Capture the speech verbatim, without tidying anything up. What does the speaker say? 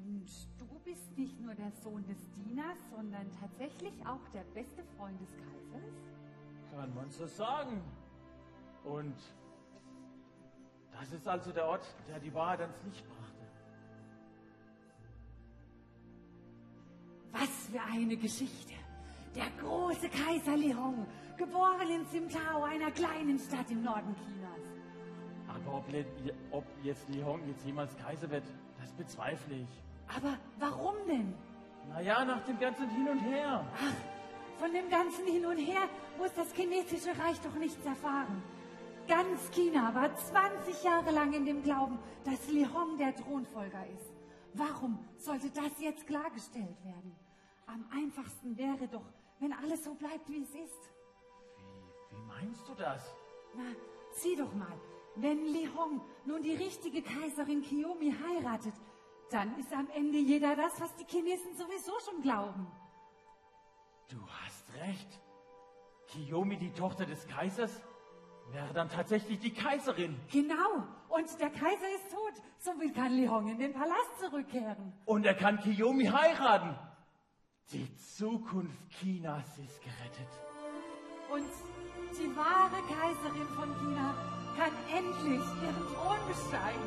Und du bist nicht nur der Sohn des Dieners, sondern tatsächlich auch der beste Freund des Kaisers? Kann man so sagen. Und das ist also der Ort, der die Wahrheit ans Licht brachte. Was für eine Geschichte! Der große Kaiser Li Hong, geboren in Simtao, einer kleinen Stadt im Norden Chinas. Aber ob, Le ob jetzt Li Hong jetzt jemals Kaiser wird, das bezweifle ich. Aber warum denn? Naja, nach dem ganzen Hin und Her. Ach, von dem ganzen Hin und Her muss das chinesische Reich doch nichts erfahren. Ganz China war zwanzig Jahre lang in dem Glauben, dass Li Hong der Thronfolger ist. Warum sollte das jetzt klargestellt werden? Am einfachsten wäre doch, wenn alles so bleibt, wie es ist. Wie, wie meinst du das? Na, sieh doch mal, wenn Li Hong nun die richtige Kaiserin Kiyomi heiratet, dann ist am Ende jeder das, was die Chinesen sowieso schon glauben. Du hast recht. Kiyomi, die Tochter des Kaisers, wäre dann tatsächlich die Kaiserin. Genau. Und der Kaiser ist tot. Somit kann Li Hong in den Palast zurückkehren. Und er kann Kiyomi heiraten. Die Zukunft Chinas ist gerettet. Und die wahre Kaiserin von China kann endlich ihren Thron besteigen.